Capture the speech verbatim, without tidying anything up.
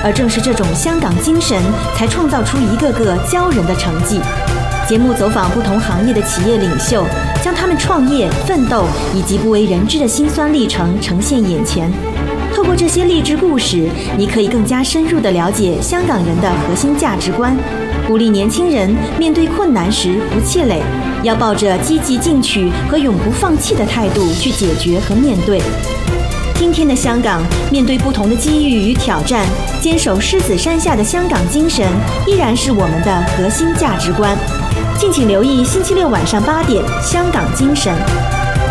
而正是这种香港精神，才创造出一个个骄人的成绩。节目走访不同行业的企业领袖，将他们创业、奋斗以及不为人知的辛酸历程呈现眼前。透过这些励志故事，你可以更加深入地了解香港人的核心价值观，鼓励年轻人面对困难时不气馁，要抱着积极进取和永不放弃的态度去解决和面对。今天的香港，面对不同的机遇与挑战，坚守狮子山下的香港精神，依然是我们的核心价值观。敬请留意星期六晚上八点，《香港精神》。